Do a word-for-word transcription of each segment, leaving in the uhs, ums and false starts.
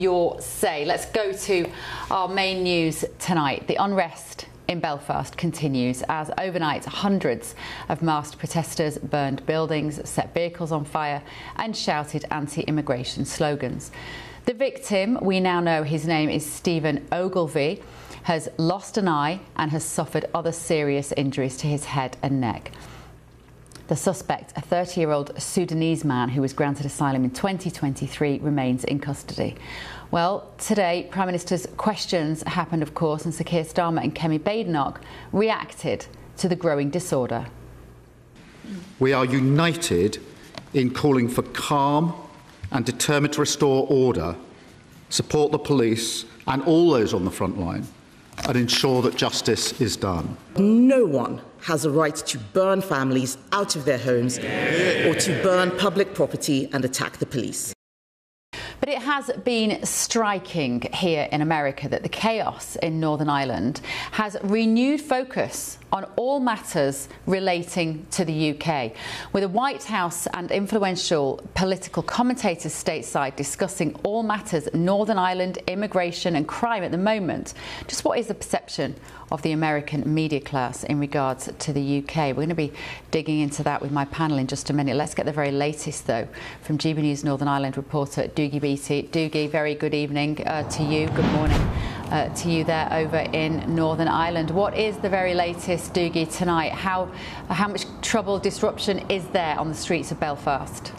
Your say. Let's go to our main news tonight. The unrest in Belfast continues as overnight hundreds of masked protesters burned buildings, set vehicles on fire and shouted anti-immigration slogans. The victim, we now know his name is Stephen Ogilvie, has lost an eye and has suffered other serious injuries to his head and neck. The suspect, a thirty-year-old Sudanese man who was granted asylum in twenty twenty-three, remains in custody. Well, today, Prime Minister's questions happened, of course, and Sir Keir Starmer and Kemi Badenoch reacted to the growing disorder. We are united in calling for calm and determined to restore order, support the police and all those on the front line, and ensure that justice is done. No one has a right to burn families out of their homes or to burn public property and attack the police. But it has been striking here in America that the chaos in Northern Ireland has renewed focus on all matters relating to the U K, with the White House and influential political commentators stateside discussing all matters Northern Ireland, immigration and crime at the moment. Just what is the perception of the American media class in regards to the U K? We're going to be digging into that with my panel in just a minute. Let's get the very latest, though, from G B News Northern Ireland reporter Dougie Beattie. Dougie, very good evening uh, to you. Good morning uh, to you there over in Northern Ireland. What is the very latest, Dougie, tonight? How, how much trouble, disruption is there on the streets of Belfast?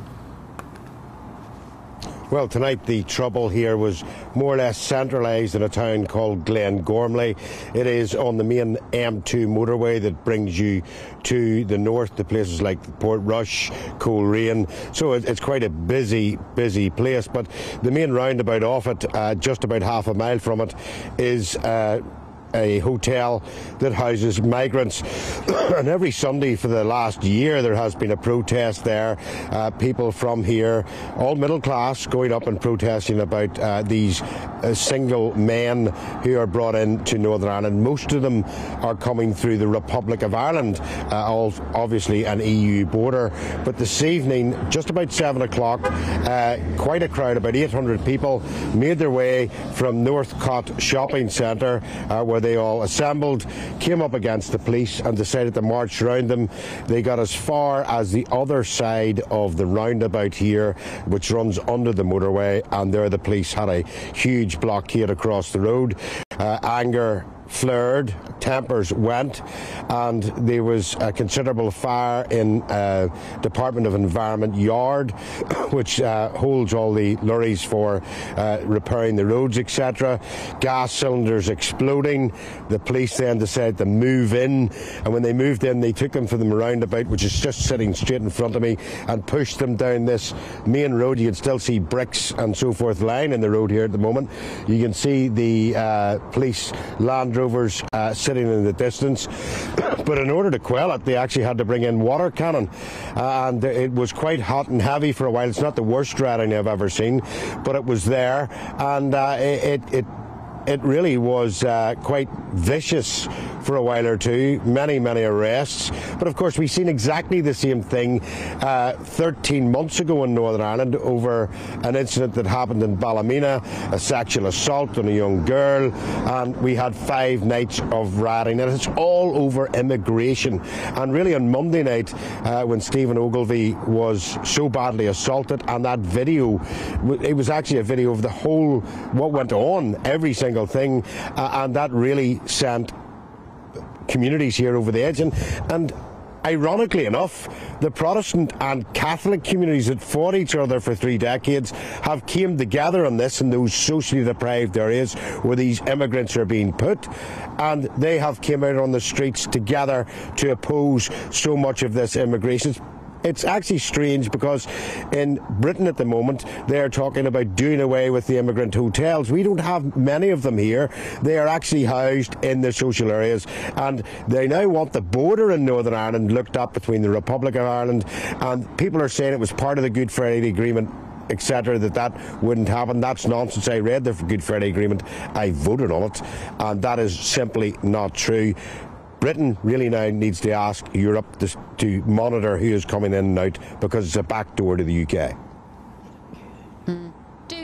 Well, tonight the trouble here was more or less centralised in a town called Glengormley. It is on the main M two motorway that brings you to the north to places like Portrush, Coleraine. So it's quite a busy, busy place. But the main roundabout off it, uh, just about half a mile from it, is Uh, a hotel that houses migrants. And every Sunday for the last year there has been a protest there. Uh, people from here, all middle class, going up and protesting about uh, these uh, single men who are brought into Northern Ireland. Most of them are coming through the Republic of Ireland, uh, obviously an E U border. But this evening, just about seven o'clock, uh, quite a crowd, about eight hundred people, made their way from Northcott Shopping Centre, uh, where they all assembled, came up against the police and decided to march around them. They got as far as the other side of the roundabout here, which runs under the motorway, and there the police had a huge blockade across the road. Uh, anger flared, tempers went, and there was a considerable fire in uh, Department of Environment yard, which uh, holds all the lorries for uh, repairing the roads, et cetera. Gas cylinders exploding. The police then decided to move in, and when they moved in, they took them from the roundabout, which is just sitting straight in front of me, and pushed them down this main road. You can still see bricks and so forth lying in the road here at the moment. You can see the uh, police Land Rovers uh, sitting in the distance. But in order to quell it, they actually had to bring in water cannon, uh, and it was quite hot and heavy for a while. It's not the worst rioting I've ever seen, but it was there, and uh, it, it it really was uh, quite vicious for a while or two. Many, many arrests. But of course, we've seen exactly the same thing uh, thirteen months ago in Northern Ireland over an incident that happened in Ballymena, a sexual assault on a young girl, and we had five nights of rioting. And it's all over immigration. And really on Monday night, uh, when Stephen Ogilvie was so badly assaulted, and that video, it was actually a video of the whole, what went on, every single thing, uh, and that really sent communities here over the edge. And, and ironically enough, the Protestant and Catholic communities that fought each other for three decades have came together on this in those socially deprived areas where these immigrants are being put, and they have came out on the streets together to oppose so much of this immigration. It's actually strange because in Britain at the moment they're talking about doing away with the immigrant hotels. We don't have many of them here. They are actually housed in the social areas, and they now want the border in Northern Ireland looked up between the Republic of Ireland, and people are saying it was part of the Good Friday Agreement, et cetera, that that wouldn't happen. That's nonsense. I read the Good Friday Agreement. I voted on it, and that is simply not true. Britain really now needs to ask Europe to, to monitor who is coming in and out, because it's a back door to the U K. Mm. Dougie.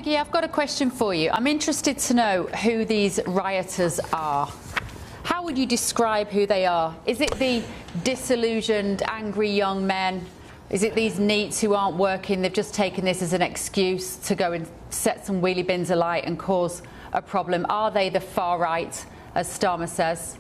Maggie, I've got a question for you. I'm interested to know who these rioters are. How would you describe who they are? Is it the disillusioned, angry young men? Is it these NEETs who aren't working? They've just taken this as an excuse to go and set some wheelie bins alight and cause a problem. Are they the far right, as Starmer says?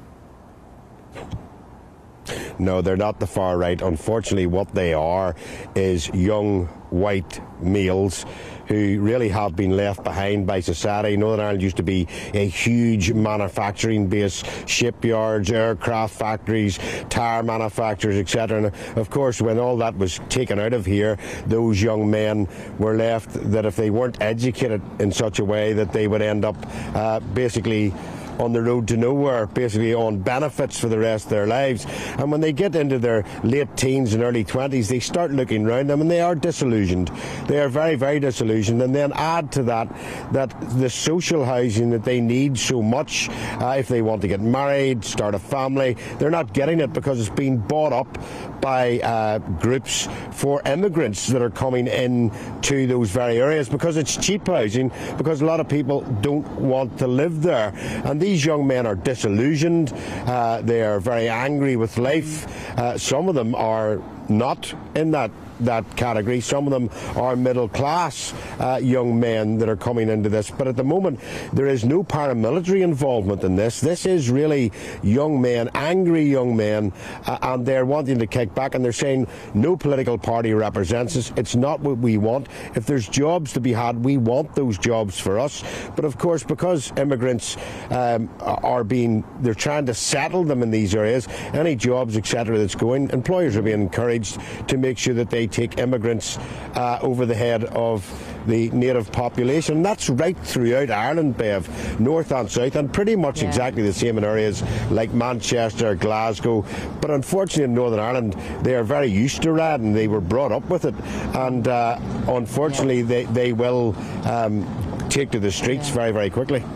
No, they're not the far right. Unfortunately, what they are is young white males who really have been left behind by society. Northern Ireland used to be a huge manufacturing base, shipyards, aircraft factories, tyre manufacturers, et cetera. And of course, when all that was taken out of here, those young men were left that if they weren't educated in such a way that they would end up uh, basically on the road to nowhere, basically on benefits for the rest of their lives. And when they get into their late teens and early twenties, they start looking around them and they are disillusioned. They are very, very disillusioned. And then add to that that the social housing that they need so much, uh, if they want to get married, start a family, they're not getting it because it's being bought up by uh, groups for immigrants that are coming in to those very areas because it's cheap housing, because a lot of people don't want to live there. And these young men are disillusioned, uh, they are very angry with life. Uh, some of them are not in that that category. Some of them are middle class uh, young men that are coming into this, but at the moment there is no paramilitary involvement in this. This is really young men, angry young men, uh, and they're wanting to kick back, and they're saying no political party represents us. It's not what we want. If there's jobs to be had, we want those jobs for us. But of course, because immigrants um, are being, they're trying to settle them in these areas, any jobs, et cetera, that's going, employers are being encouraged to make sure that they take immigrants uh, over the head of the native population. That's right throughout Ireland, Bev, north and south, and pretty much yeah. exactly the same in areas like Manchester, Glasgow. But unfortunately in Northern Ireland, they are very used to red, and they were brought up with it. And uh, unfortunately, yeah. they, they will um, take to the streets yeah. very, very quickly.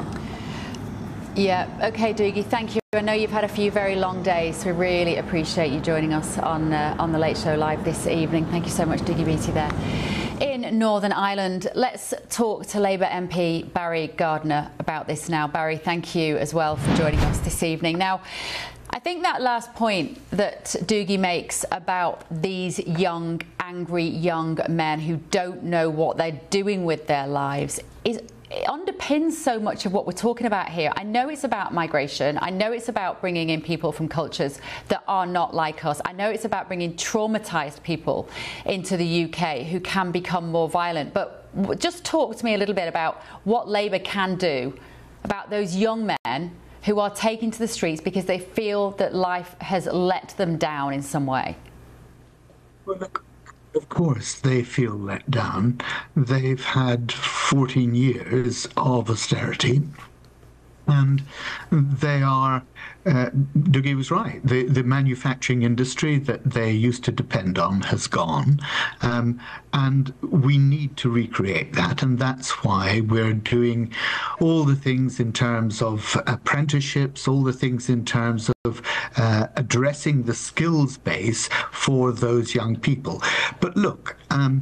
Yeah, OK, Dougie, thank you. I know you've had a few very long days, so we really appreciate you joining us on uh, on the Late Show Live this evening. Thank you so much, Dougie Beattie there. In Northern Ireland, let's talk to Labour M P Barry Gardiner about this now. Barry, thank you as well for joining us this evening. Now, I think that last point that Dougie makes about these young, angry young men who don't know what they're doing with their lives is it underpins so much of what we're talking about here. I know it's about migration. I know it's about bringing in people from cultures that are not like us. I know it's about bringing traumatised people into the U K who can become more violent. But just talk to me a little bit about what Labour can do about those young men who are taken to the streets because they feel that life has let them down in some way. Well, look, of course they feel let down. They've had fourteen years of austerity, and they are, uh, Dougie was right, the, the manufacturing industry that they used to depend on has gone, um, and we need to recreate that, and that's why we're doing all the things in terms of apprenticeships, all the things in terms of uh, addressing the skills base for those young people. But look, um,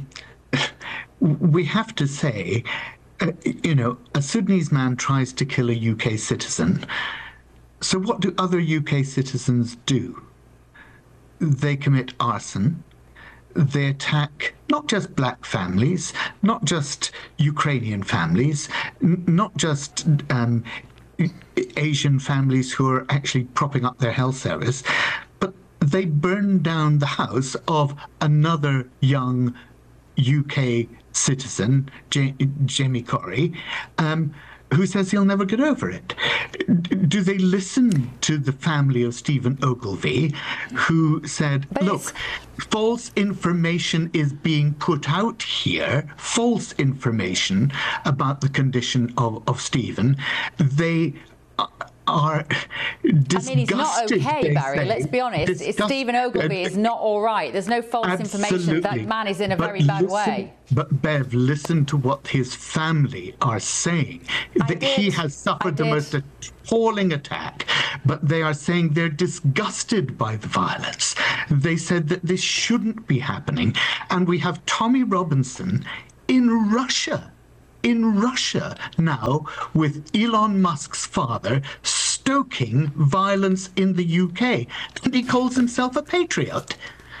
we have to say, Uh, you know, a Sudanese man tries to kill a U K citizen. So what do other U K citizens do? They commit arson. They attack not just black families, not just Ukrainian families, n- not just um, Asian families who are actually propping up their health service, but they burn down the house of another young U K citizen, J- Jamie Corey, um, who says he'll never get over it. Do they listen to the family of Stephen Ogilvy, who said, but look, false information is being put out here, false information about the condition of, of Stephen. They are disgusted. I mean, he's not okay, Barry. Say. Let's be honest. Disgust- Stephen Ogilvy uh, is not all right. There's no false absolutely. information. That man is in a but very bad listen, way. But Bev, listen to what his family are saying. I that did. He has suffered I the did. most appalling attack, but they are saying they're disgusted by the violence. They said that this shouldn't be happening. And we have Tommy Robinson in Russia. in Russia now with Elon Musk's father stoking violence in the U K, and he calls himself a patriot.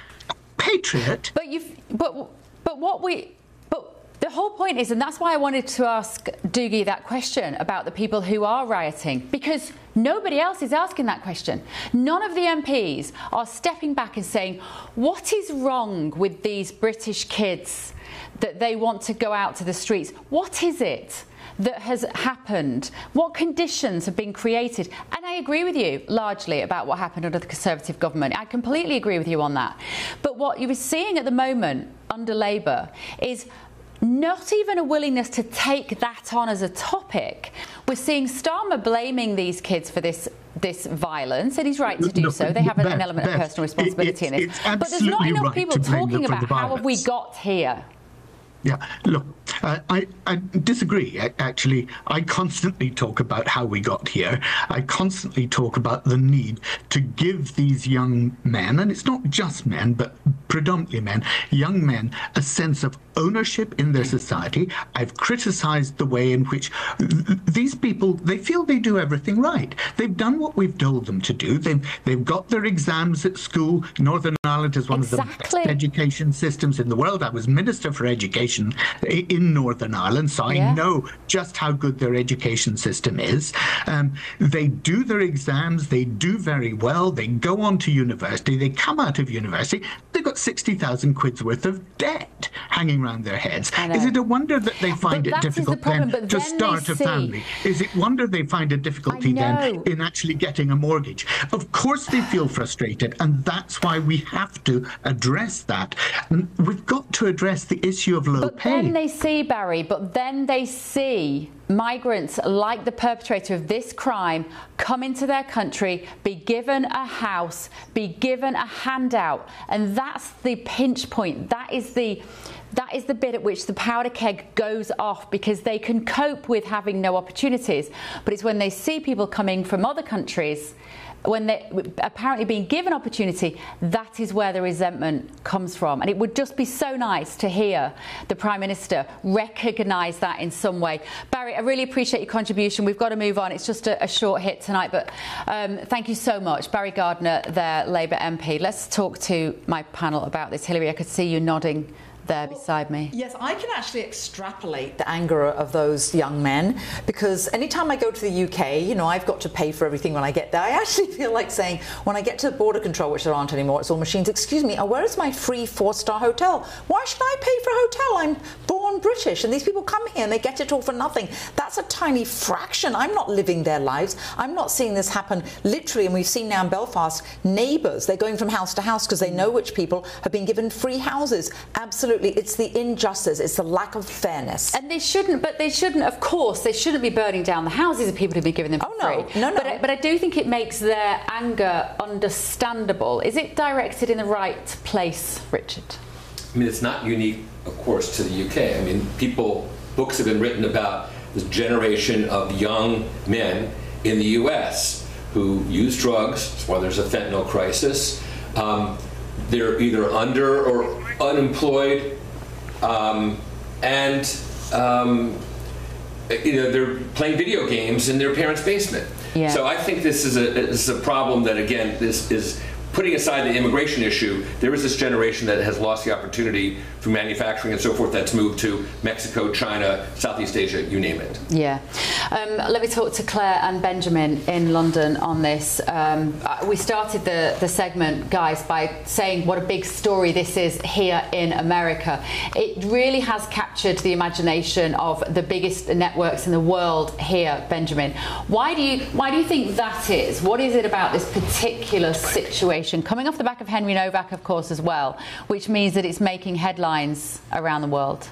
Patriot? But you've, but, but what we, but the whole point is, and that's why I wanted to ask Doogie that question about the people who are rioting, because nobody else is asking that question. None of the M Ps are stepping back and saying, what is wrong with these British kids that they want to go out to the streets? What is it that has happened? What conditions have been created? And I agree with you largely about what happened under the Conservative government. I completely agree with you on that. But what you were seeing at the moment under Labour is not even a willingness to take that on as a topic. We're seeing Starmer blaming these kids for this this violence, and he's right to do no, so. They have Beth, an element Beth, of personal responsibility it, in it. But there's not enough right people talking about the how have we got here. Yeah, look, uh, I, I disagree, actually. I constantly talk about how we got here. I constantly talk about the need to give these young men, and it's not just men, but predominantly men, young men, a sense of ownership in their society. I've criticized the way in which th these people, they feel they do everything right. They've done what we've told them to do. They've, they've got their exams at school. Northern Ireland is one exactly. of the best education systems in the world. I was Minister for Education in Northern Ireland, so yeah. I know just how good their education system is. Um, they do their exams, they do very well, they go on to university, they come out of university, they've got sixty thousand quid's worth of debt hanging around their heads. Is it a wonder that they find but it difficult the then, then to start a see... family? Is it wonder they find a difficulty then in actually getting a mortgage? Of course they feel frustrated, and that's why we have to address that. And we've got to address the issue of low but pay. Then they see, Barry, but then they see migrants like the perpetrator of this crime come into their country, be given a house, be given a handout, and that's the pinch point. That is the that is the bit at which the powder keg goes off, because they can cope with having no opportunities. But it's when they see people coming from other countries, when they're apparently being given opportunity, that is where the resentment comes from. And it would just be so nice to hear the Prime Minister recognise that in some way. Barry, I really appreciate your contribution. We've got to move on. It's just a, a short hit tonight, but um, thank you so much. Barry Gardiner, their Labour M P. Let's talk to my panel about this. Hilary, I could see you nodding there beside me. Yes, I can actually extrapolate the anger of those young men, because anytime I go to the U K, you know, I've got to pay for everything when I get there. I actually feel like saying, when I get to the border control, which there aren't anymore, it's all machines, excuse me, where is my free four-star hotel? Why should I pay for a hotel? I'm born British, and these people come here and they get it all for nothing. That's a tiny fraction. I'm not living their lives. I'm not seeing this happen literally, and we've seen now in Belfast, neighbours, they're going from house to house because they know which people have been given free houses. Absolutely. It's the injustice, it's the lack of fairness. And they shouldn't, but they shouldn't, of course, they shouldn't be burning down the houses of people who've been giving them for oh, no. free. No, no. But I, but I do think it makes their anger understandable. Is it directed in the right place, Richard? I mean, it's not unique, of course, to the U K. I mean, people, books have been written about this generation of young men in the U S who use drugs. That's why there's a fentanyl crisis. Um, they're either under or unemployed, um, and um, you know, they're playing video games in their parents' basement. Yeah. So I think this is a this is a problem that, again, this is putting aside the immigration issue. There is this generation that has lost the opportunity through manufacturing and so forth that's moved to Mexico, China, Southeast Asia, you name it. Yeah. Um, let me talk to Claire and Benjamin in London on this. Um, we started the, the segment, guys, by saying what a big story this is here in America. It really has captured the imagination of the biggest networks in the world here, Benjamin. Why do you, why do you think that is? What is it about this particular situation? Coming off the back of Henry Novak, of course, as well, which means that it's making headlines around the world.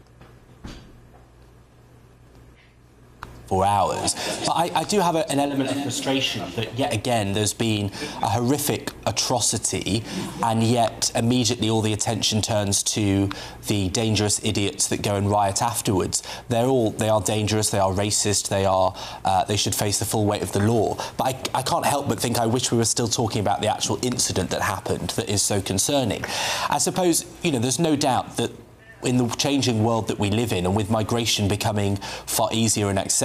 For hours. But I, I do have a, an element of frustration that yet again there's been a horrific atrocity, and yet immediately all the attention turns to the dangerous idiots that go and riot afterwards. They're all they are dangerous, they are racist, they are uh, they should face the full weight of the law. But I, I can't help but think I wish we were still talking about the actual incident that happened that is so concerning. I suppose, you know, there's no doubt that in the changing world that we live in, and with migration becoming far easier and accessible,